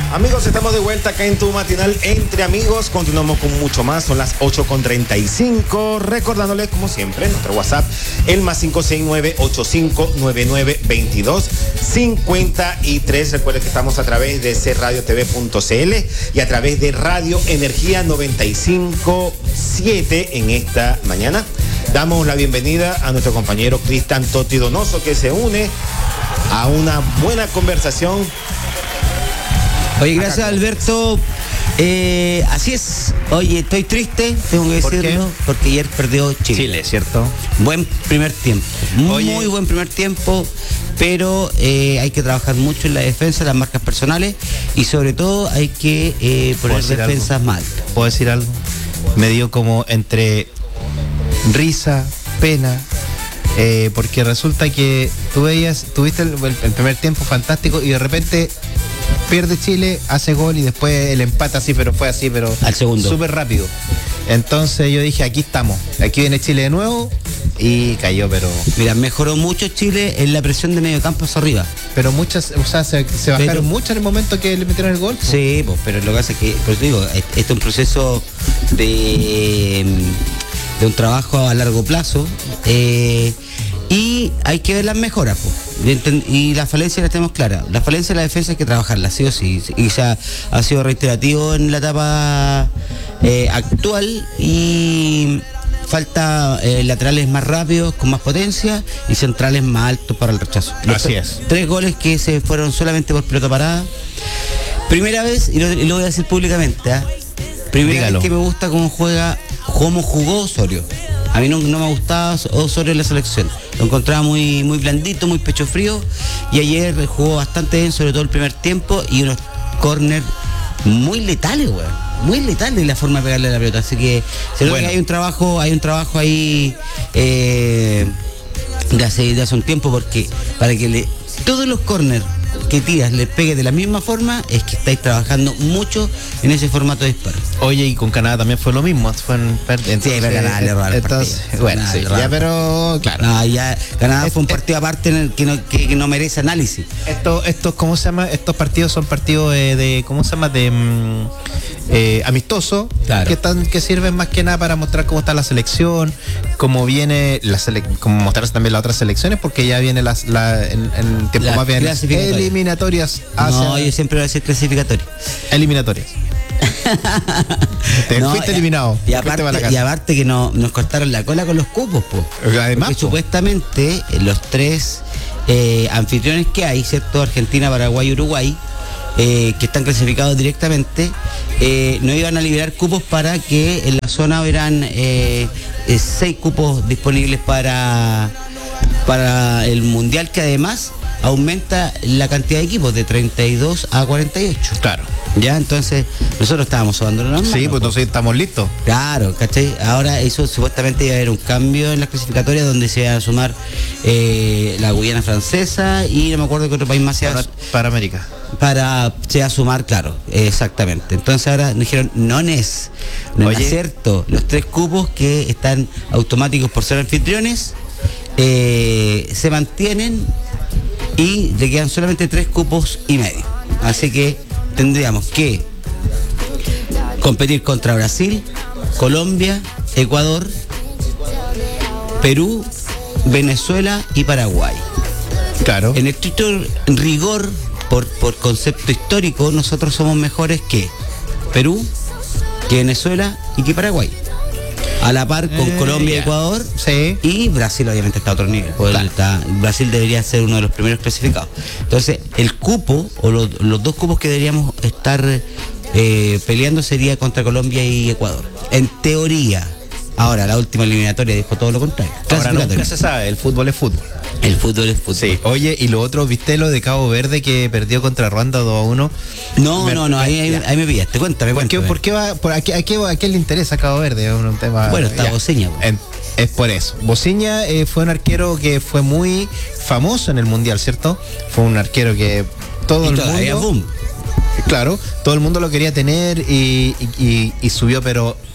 Amigos, estamos de vuelta acá en tu matinal Entre Amigos. Continuamos con mucho más. Son las 8:35. Recordándoles, como siempre, nuestro WhatsApp, el más 569-8599-2253. Recuerden que estamos a través de cradiotv.cl y a través de Radio Energía 95.7 en esta mañana. Damos la bienvenida a nuestro compañero Cristian Toti Donoso, que se une a una buena conversación. Oye, gracias Alberto. Así es. Oye, estoy triste, tengo que decirlo, porque ayer perdió Chile. ¿Cierto? Buen primer tiempo, muy buen primer tiempo, pero hay que trabajar mucho en la defensa, las marcas personales, y sobre todo hay que poner defensas más altas. ¿Puedo decir algo? Me dio como entre risa, pena, porque resulta que tuviste el primer tiempo fantástico y de repente pierde Chile, hace gol y después el empate así, pero fue así, pero al segundo, súper rápido. Entonces yo dije, aquí estamos, aquí viene Chile de nuevo y cayó, pero... Mira, mejoró mucho Chile en la presión de medio campo hacia arriba. Pero muchas, o sea, se bajaron mucho en el momento que le metieron el gol. Sí, pues, pero lo que pasa es que, pues digo, este es un proceso de un trabajo a largo plazo, y hay que ver las mejoras, pues. Y las falencias las tenemos claras. Las falencias de la defensa hay que trabajarlas, sí o sí. Y ya ha sido reiterativo en la etapa actual, y falta laterales más rápidos, con más potencia, y centrales más altos para el rechazo. Así es. 3 goles que se fueron solamente por pelota parada. Primera vez, y lo voy a decir públicamente, primera vez que me gusta cómo jugó Osorio. A mí no me gustaba Osorio en la selección. Lo encontraba muy blandito, muy pecho frío. Y ayer jugó bastante bien, sobre todo el primer tiempo, y unos córner muy letales, weón. Muy letales la forma de pegarle a la pelota. Así que creo que hay un trabajo ahí de hace un tiempo, porque para que todos los córner que tiras le pegue de la misma forma, es que estáis trabajando mucho en ese formato de disparo. Oye, y con Canadá también fue lo mismo. Canadá le robaron el partido. Bueno, sí, ya, pero claro. No, ya Canadá fue un partido aparte en el que no merece análisis. Estos ¿cómo se llama? Estos partidos son partidos de ¿cómo se llama? De amistosos, claro, que sirven más que nada para mostrar cómo está la selección, cómo viene como mostrarse también las otras selecciones, porque ya viene en tiempo más bien eliminatorias hacia... No, yo siempre voy a decir clasificatorias. Eliminatorias. Fuiste eliminado. Y aparte que nos cortaron la cola con los cupos, po. Además, porque supuestamente los 3 anfitriones que hay, ¿cierto? Argentina, Paraguay y Uruguay, que están clasificados directamente, no iban a liberar cupos para que en la zona hubieran 6 cupos disponibles para el Mundial, que además aumenta la cantidad de equipos de 32 a 48. Claro. Ya, entonces nosotros estábamos sobando la norma. Sí, pues entonces estamos listos. Claro, ¿cachai? Ahora eso supuestamente iba a haber un cambio en las clasificatorias, donde se iba a sumar la Guyana Francesa y no me acuerdo qué otro país más se iba para América. Se va a sumar, claro, exactamente. Entonces ahora nos dijeron, no es cierto, los 3 cupos que están automáticos por ser anfitriones se mantienen, y le quedan solamente 3 cupos y medio. Así que tendríamos que competir contra Brasil, Colombia, Ecuador, Perú, Venezuela y Paraguay. Claro. En estricto rigor, por concepto histórico, nosotros somos mejores que Perú, que Venezuela y que Paraguay. A la par con Colombia y Ecuador, sí. Y Brasil obviamente está a otro nivel. Claro. Brasil debería ser uno de los primeros clasificados. Entonces, el cupo, o los 2 cupos que deberíamos estar peleando, sería contra Colombia y Ecuador. En teoría. Ahora, la última eliminatoria dijo todo lo contrario. Ahora nunca se sabe, el fútbol es fútbol. El fútbol es fútbol. Sí. Oye, y lo otro, ¿viste lo de Cabo Verde que perdió contra Ruanda 2-1? No, ahí me pillaste. Cuéntame. ¿Por qué va? ¿A qué le interesa a Cabo Verde? Es un tema. Bueno, está Bociña. Es por eso. Bociña fue un arquero que fue muy famoso en el Mundial, ¿cierto? Fue un arquero que todo el mundo... Boom. Claro, todo el mundo lo quería tener y subió, pero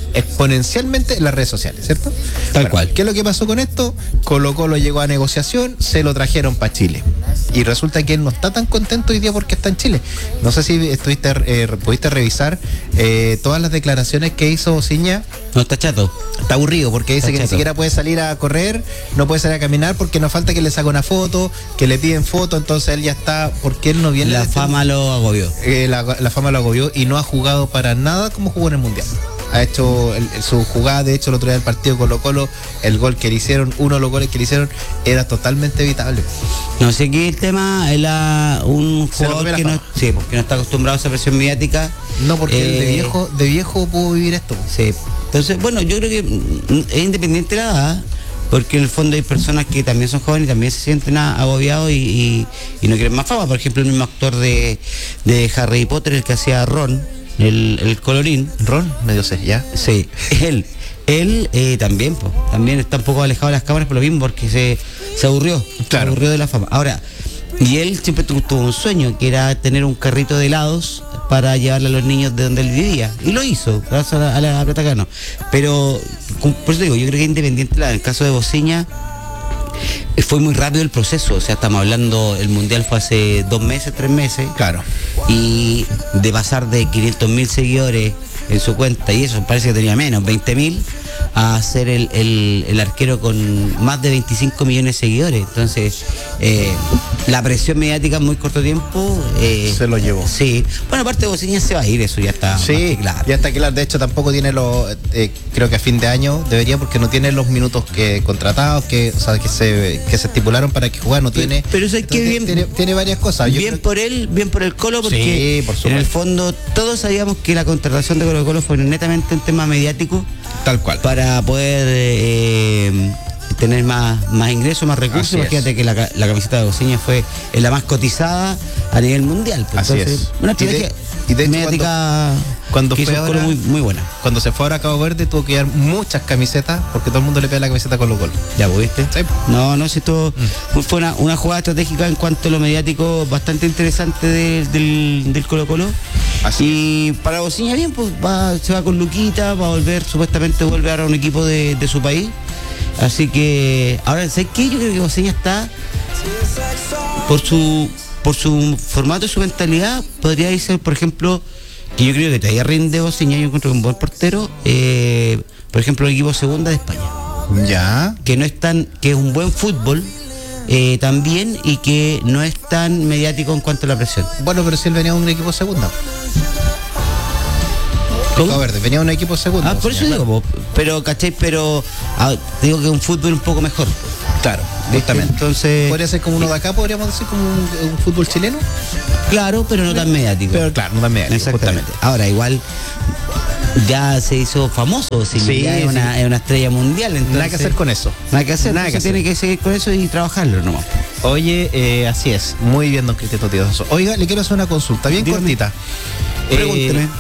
exponencialmente en las redes sociales, ¿cierto? Tal cual. ¿Qué es lo que pasó con esto? Colo-Colo llegó a negociación, se lo trajeron para Chile. Y resulta que él no está tan contento hoy día porque está en Chile. No sé si pudiste revisar todas las declaraciones que hizo Bociña. No, está chato. Está aburrido porque dice Está que chato. ni siquiera puede salir a correr, no puede salir a caminar porque nos falta que le saque una foto, que le piden foto, entonces él ya está, porque él no viene. La fama lo agobió. La fama lo agobió y no ha jugado para nada como jugó en el Mundial. Ha hecho su jugada, de hecho el otro día del partido Colo-Colo, el gol que le hicieron, uno de los goles que le hicieron era totalmente evitable. No sé qué el tema, un Se lo jugador come la que no, fama. sí, porque no está acostumbrado a esa presión mediática. No, porque él de viejo pudo vivir esto. Sí. Entonces, bueno, yo creo que es independiente de la edad, porque en el fondo hay personas que también son jóvenes y también se sienten agobiados y no quieren más fama. Por ejemplo, el mismo actor de Harry Potter, el que hacía a Ron, el colorín. Ron, medio sé, ¿ya? Sí, él también, pues, también está un poco alejado de las cámaras por lo mismo, porque se aburrió, Claro. se aburrió de la fama. Ahora, y él siempre tuvo un sueño, que era tener un carrito de helados para llevarle a los niños de donde él vivía. Y lo hizo, gracias a la plata que ganó. Pero, por eso digo, yo creo que independiente, en el caso de Bociña, fue muy rápido el proceso. O sea, estamos hablando, el Mundial fue hace 2 meses, 3 meses. Claro. Y de pasar de 500.000 seguidores en su cuenta, y eso parece que tenía menos, 20.000, a ser el arquero con más de 25 millones de seguidores. Entonces, la presión mediática en muy corto tiempo Se lo llevó. Sí. Bueno, aparte de Bociña se va a ir, eso ya está más Sí, que claro. ya está claro. De hecho, tampoco tiene creo que a fin de año debería, porque no tiene los minutos que contratados, que se estipularon para que jugar, no tiene. Pero eso es que bien, tiene varias cosas. Yo bien creo- por él, bien por el Colo, porque Sí, por en supuesto. el fondo todos sabíamos que la contratación de Colo-Colo fue netamente un tema mediático Tal cual. para poder tener más ingresos, más recursos. Así es. Imagínate que la camiseta de Bociña fue la más cotizada a nivel mundial. Así es. Una Y de- estrategia y de hecho, mediática cuando que fue hizo el Colo ahora- muy buena. Cuando se fue ahora a Cabo Verde tuvo que dar muchas camisetas porque todo el mundo le pega la camiseta con los goles. ¿Ya viste? Sí. No, si esto fue una jugada estratégica en cuanto a lo mediático bastante interesante del Colo-Colo. Así Y para Bociña bien, pues se va con Luquita, va a volver, supuestamente vuelve ahora a un equipo de su país. Así que, ahora, ¿sabes qué? Yo creo que Bociña está, por su formato y su mentalidad, podría irse, por ejemplo, que yo creo que todavía rinde Bociña, yo encuentro que un buen portero, por ejemplo, el equipo segunda de España. Ya. Que no es que es un buen fútbol también, y que no es tan mediático en cuanto a la presión. Bueno, pero si él venía de un equipo segunda. ¿Cómo? Cabo Verde, venía de un equipo segunda. Por eso digo, po, pero ¿cachai? Pero digo que es un fútbol un poco mejor. Claro, ¿Viste? justamente. Entonces, Podría ser como uno de acá, podríamos decir, como un fútbol chileno. claro, pero no tan mediático. Pero claro, no también. Exactamente. Ahora, igual ya se hizo famoso, si Sí, ya es sí. una estrella mundial. Entonces, Nada que hacer con eso. Nada que hacer, Nada que entonces hacer. tiene que seguir con eso y trabajarlo nomás. Oye, así es. Muy bien, don Cristian Totioso. Oiga, le quiero hacer una consulta bien Dígame. cortita. Pregúnteme.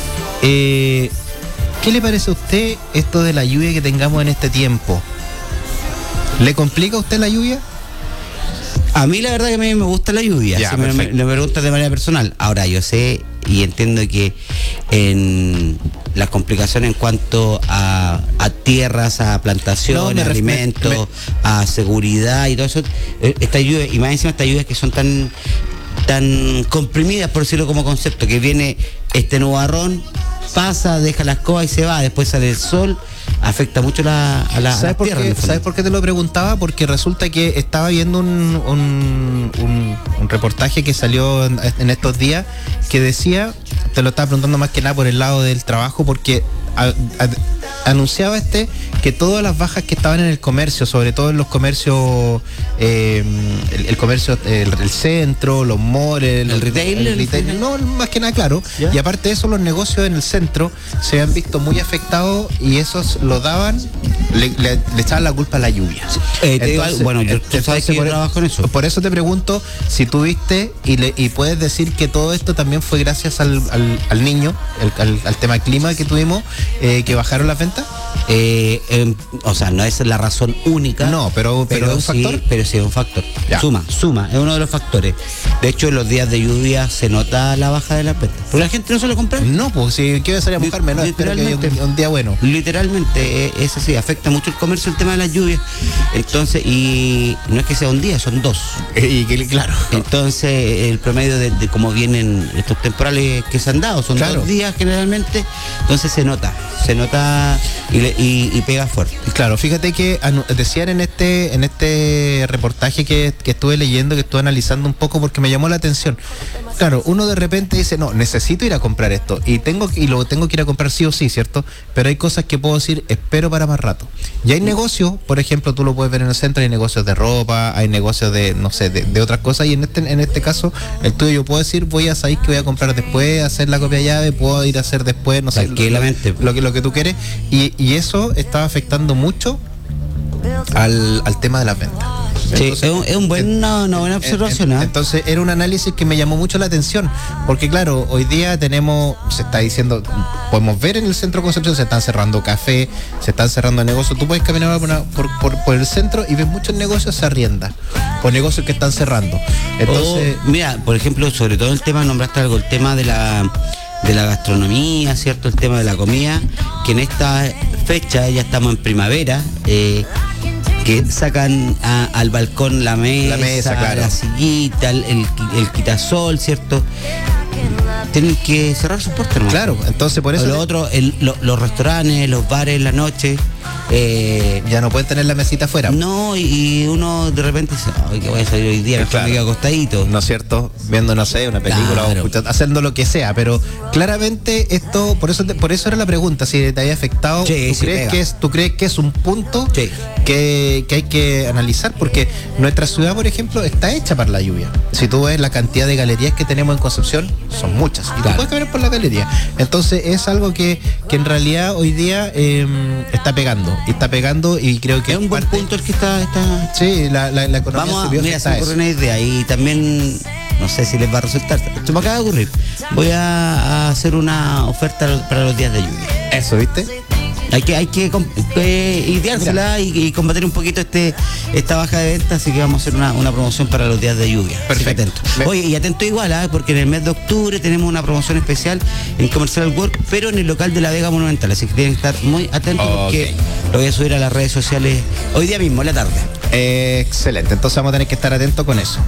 ¿Qué le parece a usted esto de la lluvia que tengamos en este tiempo? ¿Le complica a usted la lluvia? A mí la verdad que me gusta la lluvia, Ya, si me perfecto. preguntas de manera personal. Ahora, yo sé y entiendo que en las complicaciones en cuanto a tierras, a plantaciones, No, alimentos, a seguridad y todo eso, esta lluvia, y más encima estas lluvias que son tan comprimidas, por decirlo como concepto, que viene este nubarrón, pasa, deja la escoba y se va, después sale el sol, afecta mucho a la ¿Sabes por tierra. en qué? el fondo. ¿Sabes por qué te lo preguntaba? Porque resulta que estaba viendo un reportaje que salió en estos días que decía, te lo estaba preguntando más que nada por el lado del trabajo, porque anunciaba que todas las bajas que estaban en el comercio, sobre todo en los comercios, el comercio, el centro, los malls, El retail, no, más que nada, claro. ¿Ya? Y aparte de eso, los negocios en el centro se han visto muy afectados y esos lo daban, le echaban la culpa a la lluvia. Te digo algo, bueno, tú sabes que yo trabajo en eso. Por eso te pregunto si tú viste y puedes decir que todo esto también fue gracias al niño, al tema clima que tuvimos, que bajaron las ventas. O sea, no es la razón única. No, pero es un factor. Sí, pero sí es un factor. Ya. Suma, es uno de los factores. De hecho, en los días de lluvia se nota la baja de las ventas. Porque la gente no suele comprar. No, pues si quiero salir a mojarme, no, espero que haya un día bueno. Literalmente, es así, afecta mucho el comercio el tema de las lluvias. Entonces, y no es que sea un día, son 2. Claro. Entonces, el promedio de cómo vienen estos temporales que se han dado, son 2 días generalmente, entonces se nota y pega fuerte. Claro, fíjate que decían en este reportaje que estuve leyendo, que estuve analizando un poco porque me llamó la atención. Claro, uno de repente dice, no, necesito ir a comprar esto y lo tengo que ir a comprar sí o sí, ¿cierto? Pero hay cosas que puedo decir, espero para más rato. Y hay negocios, por ejemplo, tú lo puedes ver en el centro, hay negocios de ropa, hay negocios de, no sé, de otras cosas, y en este caso, el tuyo, yo puedo decir, voy a saber que voy a comprar después, hacer la copia llave, puedo ir a hacer después, no sé, tranquilamente, lo que tú quieres, y eso está afectando mucho al tema de las ventas. Entonces, sí, es una buena observación. Entonces era un análisis que me llamó mucho la atención, porque claro, hoy día se está diciendo, podemos ver en el centro de Concepción, se están cerrando cafés, se están cerrando negocios. Tú puedes caminar por el centro y ves muchos negocios se arriendan, o negocios que están cerrando. Entonces, mira, por ejemplo, sobre todo el tema, nombraste algo, el tema de la gastronomía, ¿cierto? El tema de la comida, que en esta fecha ya estamos en primavera, que sacan al balcón la mesa, claro, la sillita, el quitasol, ¿cierto? Tienen que cerrar sus puertas, ¿no? Claro, entonces por eso lo otro, los restaurantes, los bares en la noche, ya no pueden tener la mesita afuera. No, y uno de repente dice, ay, que voy a salir hoy día, claro, me quedo acostadito, ¿no es cierto? Viendo, no sé, una película, claro, o escuchando, haciendo lo que sea, pero claramente esto, por eso era la pregunta, si te había afectado. Sí, ¿Tú crees que es un punto que hay que analizar? Porque nuestra ciudad, por ejemplo, está hecha para la lluvia. Si tú ves la cantidad de galerías que tenemos en Concepción, son muchas, y tú puedes caminar por la galería. Entonces es algo que en realidad hoy día está pegando, y creo que es un buen punto el que está. Sí, la economía subió. Mira, se me ocurre una idea, y también no sé si les va a resultar. Esto me acaba de ocurrir. Voy a hacer una oferta para los días de lluvia. Eso, ¿viste? Hay que ideársela y combatir un poquito esta baja de ventas, así que vamos a hacer una promoción para los días de lluvia. Perfecto. Atento. Oye, y atento igual, porque en el mes de octubre tenemos una promoción especial en Comercial Work, pero en el local de la Vega Monumental, así que tienen que estar muy atentos, porque lo voy a subir a las redes sociales hoy día mismo, en la tarde. Excelente, entonces vamos a tener que estar atentos con eso.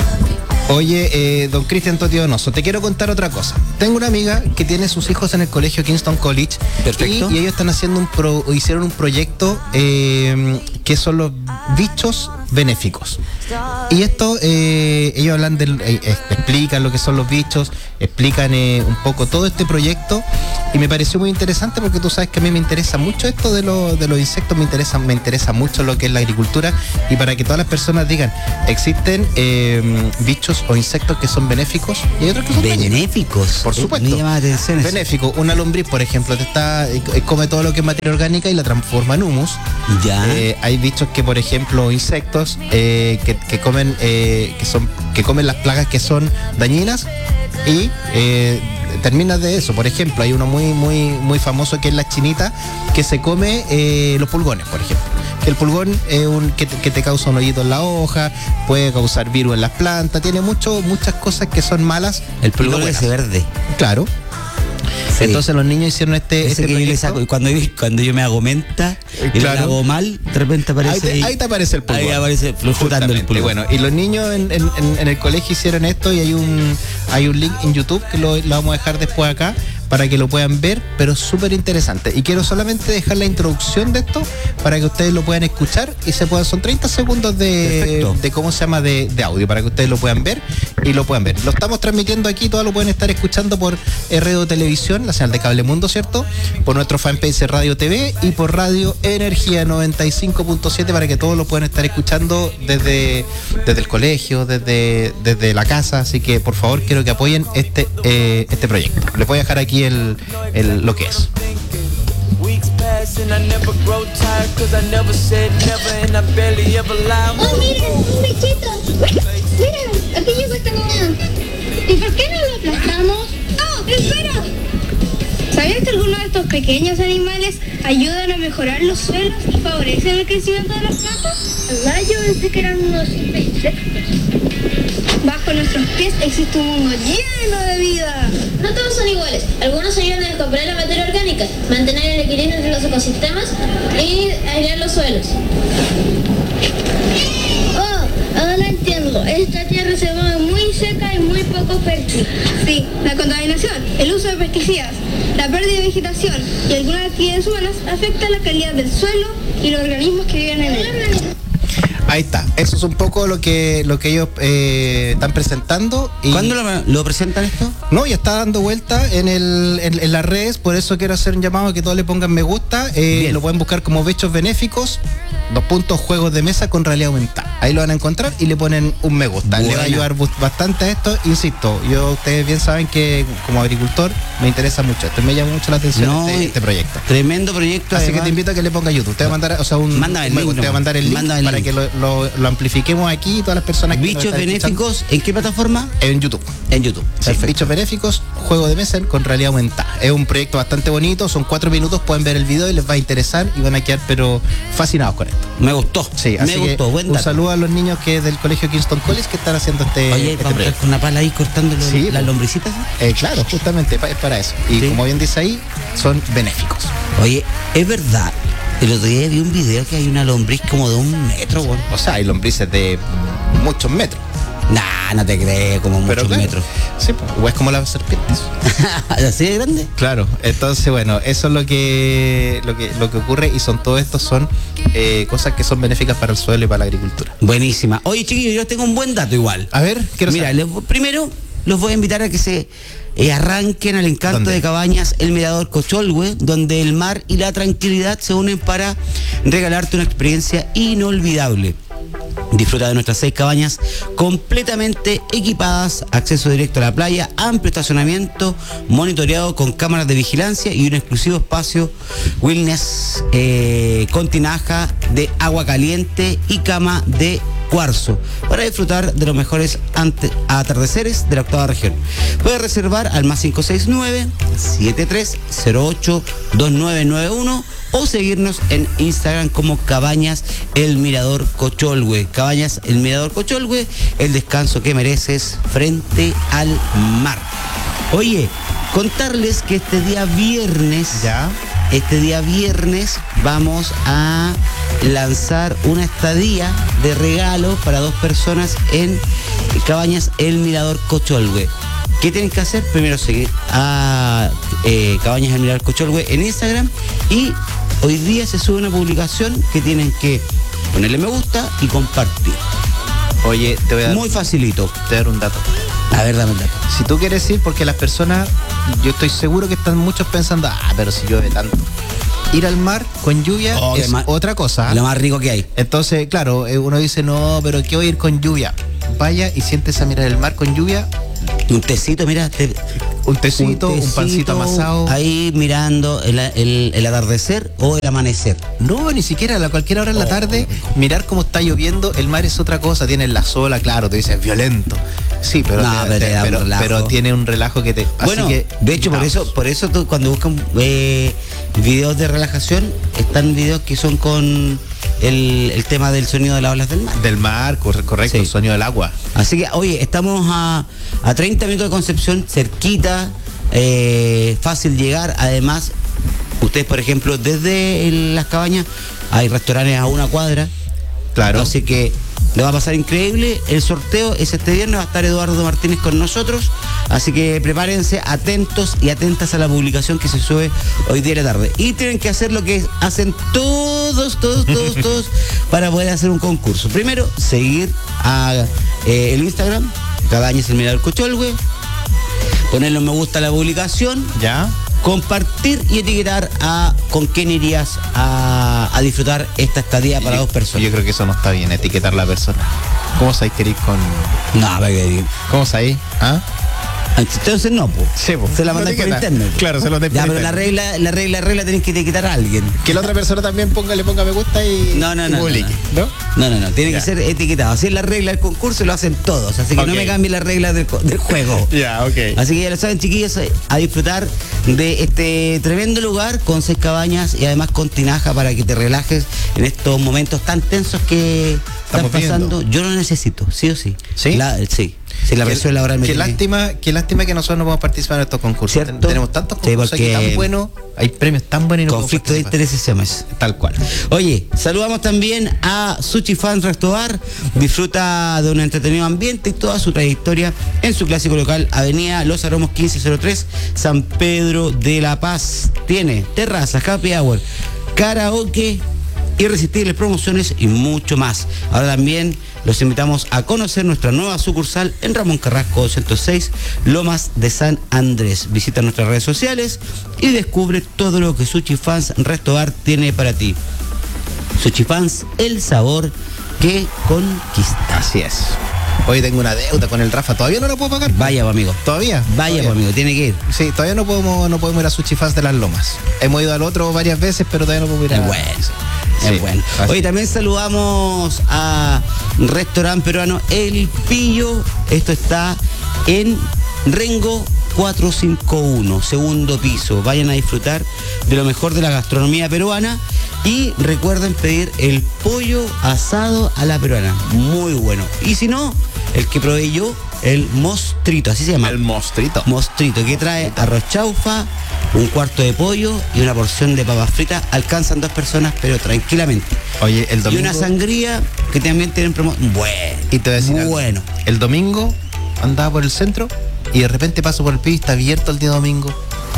Oye, don Cristian Toti Donoso, te quiero contar otra cosa. Tengo una amiga que tiene sus hijos en el colegio Kingston College. Perfecto. Y ellos están haciendo hicieron un proyecto que son los bichos benéficos. Y esto, ellos hablan explican lo que son los bichos, explican un poco todo este proyecto, y me pareció muy interesante porque tú sabes que a mí me interesa mucho esto de los insectos, me interesa mucho lo que es la agricultura, y para que todas las personas digan, existen bichos o insectos que son benéficos y hay otros que son benéficos. Por supuesto. Me llama la atención. Benéfico, una lombriz, por ejemplo, come todo lo que es materia orgánica y la transforma en humus. Ya. Hay bichos que, por ejemplo, insectos que comen las plagas que son dañinas y terminas de eso. Por ejemplo, hay uno muy famoso que es la chinita, que se come los pulgones, por ejemplo. Que el pulgón es que te causa un hoyito en la hoja, puede causar virus en las plantas, tiene muchas cosas que son malas. El pulgón es verde. Claro. Sí. Entonces los niños hicieron este que yo le saco, y cuando yo me hago menta y lo hago mal, de repente aparece ahí te aparece el pulgón. Ahí aparece flotando el pulgón. Bueno, y los niños en el colegio hicieron esto, y hay un link en YouTube que lo vamos a dejar después acá para que lo puedan ver, pero es súper interesante. Y quiero solamente dejar la introducción de esto para que ustedes lo puedan escuchar y son 30 segundos de cómo se llama de audio, para que ustedes lo puedan ver y lo puedan ver. Lo estamos transmitiendo aquí, todos lo pueden estar escuchando por RDO Televisión, la señal de Cable Mundo, ¿cierto? Por nuestro fanpage Radio TV y por Radio Energía 95.7, para que todos lo puedan estar escuchando desde el colegio, desde la casa. Así que por favor quiero que apoyen este proyecto. Les voy a dejar aquí lo que es. Oh, miren, un bichito. Miren, aquí llegó esta mamá. ¿Y por qué no lo aplastamos? Oh, espera. ¿Sabías que alguna vez estos pequeños animales ayudan a mejorar los suelos y favorecen el crecimiento de las plantas? ¿Verdad? Yo pensé que eran unos simples insectos. Bajo nuestros pies existe un mundo lleno de vida. No todos son iguales. Algunos ayudan a descomponer la materia orgánica, mantener el equilibrio entre los ecosistemas y airear los suelos. Oh, ahora entiendo. Esta tierra se ve muy seca y muy poco fértil. Sí, la contaminación, el uso de pesticidas, la pérdida de vegetación y algunas actividades humanas afectan la calidad del suelo y los organismos que viven en él. Ahí está. Eso es un poco lo que ellos están presentando. Y ¿Cuándo lo presentan esto? no, ya está dando vuelta en las redes, por eso quiero hacer un llamado a que todos le pongan me gusta. Lo pueden buscar como Bichos Benéficos, juegos de mesa con realidad aumentada. Ahí lo van a encontrar y le ponen un me gusta. Buena. Le va a ayudar bastante a esto. Insisto, ustedes bien saben que como agricultor me interesa mucho esto. Me llama mucho la atención este proyecto. Tremendo proyecto. Así además. que te invito a que le ponga YouTube. Te voy a mandar, Mándame el link, te voy a mandar el link mándame el para link. que lo amplifiquemos aquí todas las personas que nos Bichos están Benéficos, ¿en qué plataforma? escuchando. En YouTube. En YouTube. Sí, Perfecto. Bichos Benéficos, juego de mesa con realidad aumentada. Es un proyecto bastante bonito, son 4 minutos, pueden ver el video y les va a interesar y van a quedar pero fascinados con esto. Me gustó. Sí, me así que gustó. Buen un dato. saludo a los niños que del colegio Kingston College que están haciendo Oye, este vamos a estar proyecto. con una pala ahí cortando Sí, las pues. lombricitas. Claro, justamente es para eso. Y Sí. como bien dice ahí, son benéficos. Oye, es verdad. El otro día vi un video que hay una lombriz como de 1 metro, weón. O sea, hay lombrices de muchos metros. Nah, no te crees, como muchos claro, metros. Sí, pues, o es como las serpientes. ¿Así de grande? Claro, entonces bueno, eso es lo que ocurre y todos estos son cosas que son benéficas para el suelo y para la agricultura. Buenísima. Oye, chiquillos, yo tengo un buen dato igual. A ver, quiero Mira, saber. primero los voy a invitar a que se arranquen al encanto ¿Dónde? de Cabañas El Mirador Cocholhue, donde el mar y la tranquilidad se unen para regalarte una experiencia inolvidable. Disfruta de nuestras 6 cabañas completamente equipadas, acceso directo a la playa, amplio estacionamiento, monitoreado con cámaras de vigilancia y un exclusivo espacio wellness con tinaja de agua caliente y cama de cuarzo para disfrutar de los mejores atardeceres de la octava región. Puedes reservar al más 569-7308-2991 o seguirnos en Instagram como Cabañas El Mirador Cocholhue. Cabañas El Mirador Cocholhue, el descanso que mereces frente al mar. Oye, contarles que este día viernes vamos a lanzar una estadía de regalo para 2 personas en Cabañas El Mirador Cocholhue. ¿Qué tienen que hacer? Primero seguir a Cabañas El Mirador Cocholhue en Instagram y hoy día se sube una publicación que tienen que ponerle me gusta y compartir. Oye, te voy a dar, Muy facilito. te voy a dar un dato. A ver, dame el dato. Si tú quieres ir, porque las personas, yo estoy seguro que están muchos pensando, pero si llueve tanto. Ir al mar con lluvia es otra cosa. Lo más rico que hay. Entonces, claro, uno dice, no, pero ¿qué voy a ir con lluvia? Vaya y siéntese a mirar el mar con lluvia. Un tecito, mira. Un tecito, un pancito amasado. Ahí mirando el atardecer o el amanecer. No, ni siquiera a cualquier hora en la tarde, mirar cómo está lloviendo. El mar es otra cosa, tiene la sola, claro, te dices violento. Sí, pero, No, pero tiene un relajo que te. Bueno, así que, de hecho, por eso tú, cuando buscan videos de relajación, están videos que son con el tema del sonido de las olas del mar. Del mar, correcto, Sí. el sonido del agua. Así que, oye, estamos a 30 minutos de Concepción, cerquita, fácil llegar. Además, ustedes, por ejemplo, desde las cabañas hay restaurantes a 1 cuadra. Claro. Así que le va a pasar increíble. El sorteo es este viernes, va a estar Eduardo Martínez con nosotros. Así que prepárense, atentos y atentas a la publicación que se sube hoy día de la tarde. Y tienen que hacer lo que hacen todos para poder hacer un concurso. Primero, seguir el Instagram, Cabañas El Mirador Cocholhue, ponerle un me gusta a la publicación, ¿Ya? compartir y etiquetar con quién irías a disfrutar esta estadía para 2 personas. Yo creo que eso no está bien, etiquetar a la persona. ¿Cómo sabéis que ir con.? No, porque ¿Cómo sabéis? ¿Ah? Entonces no, pues. Sí, po. Se la mandan por internet. Claro, se lo den por Ya, pero internet. la regla tenés que etiquetar a alguien. Que la otra persona también le ponga me gusta y No. publique, ¿no? No. Tiene Ya. que ser etiquetado. Así es la regla del concurso y lo hacen todos. Así que Ok. no me cambien las reglas del juego. Ya, ok. Así que ya lo saben, chiquillos, a disfrutar de este tremendo lugar con 6 cabañas y además con tinaja para que te relajes en estos momentos tan tensos que están Estamos pasando. viviendo. Yo lo necesito, sí o sí. ¿Sí? Sí. Si la presión laboral me Qué tiene- lástima que nosotros no podemos participar en estos concursos. ¿Cierto? Tenemos tantos Sí, concursos aquí porque- tan buenos, hay premios tan buenos y no podemos Conflicto de participar. intereses se llama eso. Tal cual. Oye, saludamos también a Sushi Fans Restobar. Disfruta de un entretenido ambiente y toda su trayectoria en su clásico local, Avenida Los Aromos 1503, San Pedro de la Paz. Tiene terraza, happy hour, karaoke, irresistibles promociones y mucho más. Ahora también los invitamos a conocer nuestra nueva sucursal en Ramón Carrasco 206, Lomas de San Andrés. Visita nuestras redes sociales y descubre todo lo que Sushi Fans Restobar tiene para ti. Sushi Fans, el sabor que conquista. Así es. Hoy tengo una deuda con el Rafa, todavía no la puedo pagar. Vaya, pues, amigo. ¿Todavía? Vaya, pues, Todavía. amigo, tiene que ir. Sí, todavía no podemos ir a Sushi Fans de las Lomas. Hemos ido al otro varias veces, pero todavía no podemos ir a... Es bueno. Sí, Es bueno. así. Oye, también saludamos a restaurante peruano El Pillo. Esto está en Rengo 451, segundo piso. Vayan a disfrutar de lo mejor de la gastronomía peruana y recuerden pedir el pollo asado a la peruana. Muy bueno. Y si no, el que probé yo, el mostrito, así se llama. El mostrito. Mostrito, que trae arroz chaufa, un cuarto de pollo y una porción de papas fritas. Alcanzan 2 personas, pero tranquilamente. Oye, el Y domingo... una sangría que también tienen promoción. Bueno. Y te voy a decir algo. Bueno. El domingo andaba por el centro y de repente paso por el PIB, está abierto el día domingo.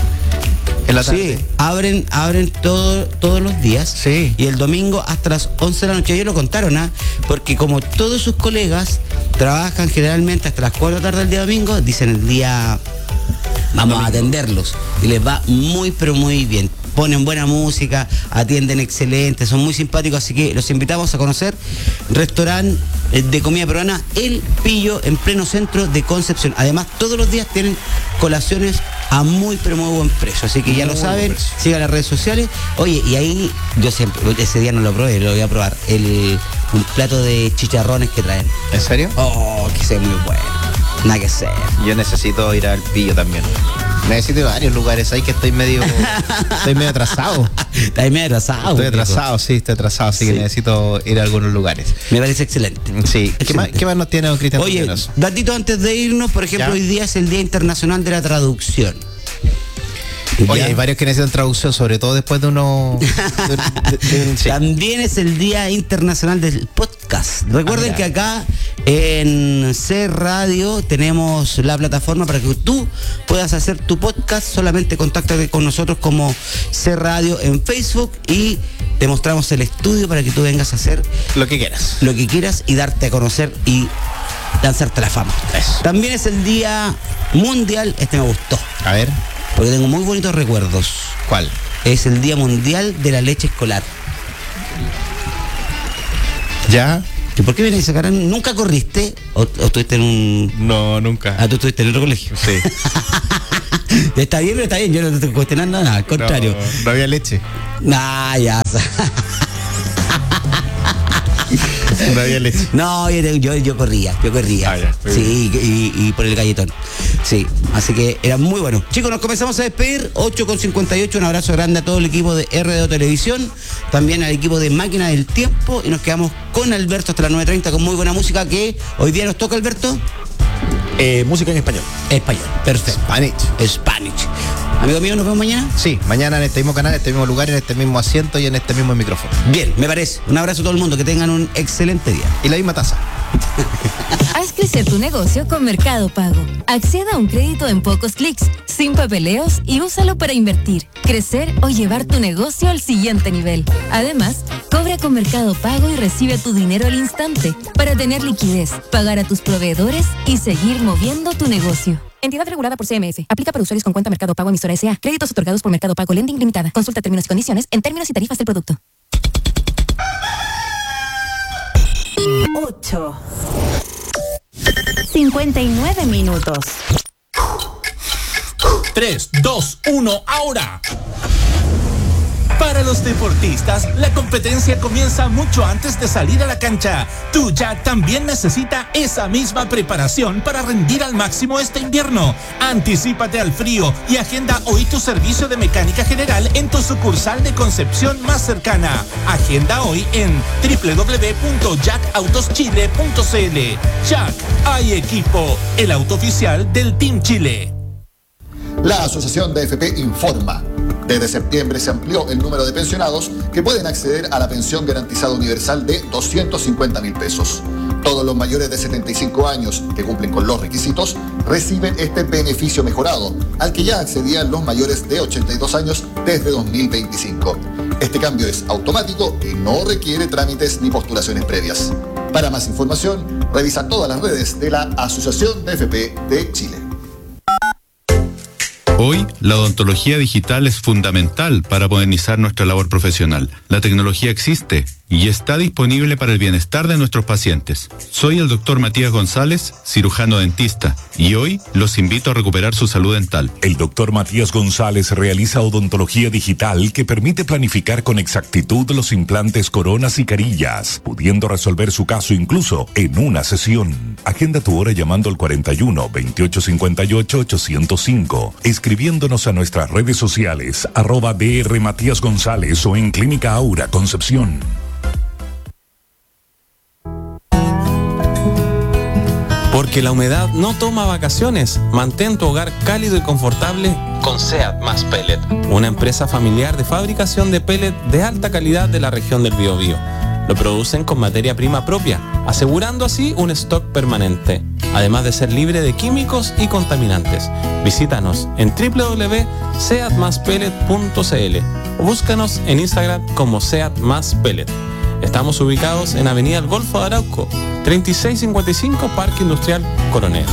En la tarde. Sí, abren todos los días. Sí. Y el domingo hasta las 11 de la noche. Ellos lo contaron, ¿ah? Porque como todos sus colegas trabajan generalmente hasta las 4 de la tarde del día domingo, dicen el día vamos a atenderlos. Y les va muy, pero muy bien. Ponen buena música, atienden excelente, son muy simpáticos, así que los invitamos a conocer restaurante de comida peruana El Pillo en pleno centro de Concepción. Además, todos los días tienen colaciones a muy, pero muy buen precio. Así que ya lo Muy saben, buen precio. sigan las redes sociales. Oye, y ahí yo siempre, ese día no lo probé, lo voy a probar. Un plato de chicharrones que traen. ¿En serio? Oh, que sea muy bueno. Nada que hacer. Yo necesito ir al Pillo también. Necesito ir a varios lugares ahí que estoy medio atrasado. Está ahí medio atrasado. Estoy viejo. atrasado, sí, estoy atrasado, así que Sí. necesito ir a algunos lugares. Me parece excelente. Sí. Excelente. ¿Qué más nos tiene don Cristian? Oye, Contreras? datito antes de irnos, por ejemplo, Ya. hoy día es el Día Internacional de la Traducción. Oye, ¿Ya? hay varios que necesitan traducción, sobre todo después de uno... sí. También es el Día Internacional del Podcast. Recuerden mira. que acá en C Radio tenemos la plataforma para que tú puedas hacer tu podcast. Solamente contáctate con nosotros como C Radio en Facebook y te mostramos el estudio para que tú vengas a hacer Lo que quieras. lo que quieras y darte a conocer y lanzarte a la fama. Eso. También es el Día Mundial, este me gustó, A ver, porque tengo muy bonitos recuerdos. ¿cuál? Es el Día Mundial de la Leche Escolar. ¿Ya? ¿Y por qué vienes a sacar? ¿Nunca corriste? ¿O estuviste en un... No, nunca. Ah, tú estuviste en otro colegio? Sí. Está bien, pero está bien, yo no te estoy cuestionando nada, al contrario. No había leche. Nah, ya. No había leche. No, yo corría. Ah, ya, muy Sí, y por el galletón. Sí, así que era muy bueno. Chicos, nos comenzamos a despedir. 8:58. Un abrazo grande a todo el equipo de RDO Televisión, también al equipo de Máquina del Tiempo. Y nos quedamos con Alberto hasta las 9:30 con muy buena música que hoy día nos toca, Alberto. Música en español. Español. Perfecto. Spanish. Amigo mío, nos vemos mañana. Sí, mañana en este mismo canal, en este mismo lugar, en este mismo asiento y en este mismo micrófono. Bien, me parece. Un abrazo a todo el mundo. Que tengan un excelente día. Y la misma taza. Haz crecer tu negocio con Mercado Pago. Acceda a un crédito en pocos clics, sin papeleos y úsalo para invertir, crecer o llevar tu negocio al siguiente nivel. Además, cobra con Mercado Pago y recibe tu dinero al instante para tener liquidez, pagar a tus proveedores y seguir moviendo tu negocio. Entidad regulada por CMF. Aplica para usuarios con cuenta Mercado Pago emisora S.A. Créditos otorgados por Mercado Pago Lending Limitada. Consulta términos y condiciones en términos y tarifas del producto. 8:59 minutos. 3, 2, 1, ahora. Para los deportistas, la competencia comienza mucho antes de salir a la cancha. Tu Jack también necesita esa misma preparación para rendir al máximo este invierno. Anticípate al frío y agenda hoy tu servicio de mecánica general en tu sucursal de Concepción más cercana. Agenda hoy en www.jacautoschile.cl. Jack, hay equipo, el auto oficial del Team Chile. La Asociación de AFP informa. Desde septiembre se amplió el número de pensionados que pueden acceder a la pensión garantizada universal de 250.000 pesos. Todos los mayores de 75 años que cumplen con los requisitos reciben este beneficio mejorado, al que ya accedían los mayores de 82 años desde 2025. Este cambio es automático y no requiere trámites ni postulaciones previas. Para más información, revisa todas las redes de la Asociación de AFP de Chile. Hoy, la odontología digital es fundamental para modernizar nuestra labor profesional. La tecnología existe y está disponible para el bienestar de nuestros pacientes. Soy el Dr. Matías González, cirujano dentista, y hoy los invito a recuperar su salud dental. El Dr. Matías González realiza odontología digital que permite planificar con exactitud los implantes, coronas y carillas, pudiendo resolver su caso incluso en una sesión. Agenda tu hora llamando al 41 28 58 805, escribiéndonos a nuestras redes sociales @Dr. Matías González o en Clínica Aura Concepción. Porque la humedad no toma vacaciones. Mantén tu hogar cálido y confortable con SEAT más Pellet, una empresa familiar de fabricación de pellet de alta calidad de la región del Biobío. Lo producen con materia prima propia, asegurando así un stock permanente, además de ser libre de químicos y contaminantes. Visítanos en www.seatmaspellet.cl o búscanos en Instagram como SEAT más Pellet. Estamos ubicados en Avenida El Golfo de Arauco, 3655 Parque Industrial Coronel.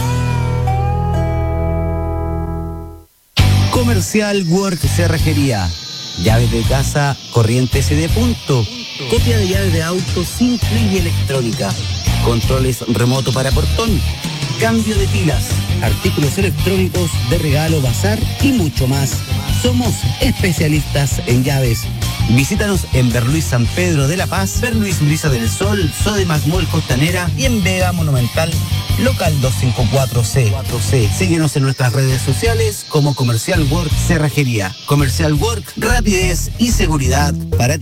Comercial Work Cerrajería. Llaves de casa, corriente SD punto. Copia de llaves de auto simple y electrónica. Controles remoto para portón. Cambio de pilas. Artículos electrónicos de regalo, bazar y mucho más. Somos especialistas en llaves. Visítanos en Berluis San Pedro de La Paz, Berluis Brisa del Sol, Sodimac Mall Costanera y en Vega Monumental, local 254C. Síguenos en nuestras redes sociales como Comercial Work Cerrajería. Comercial Work, rapidez y seguridad para ti.